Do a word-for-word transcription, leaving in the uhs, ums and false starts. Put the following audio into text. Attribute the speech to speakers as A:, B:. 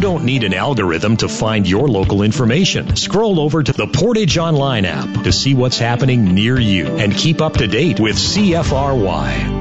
A: don't need an algorithm to find your local information. Scroll over to the Portage Online app to see what's happening near you and keep up to date with C F R Y.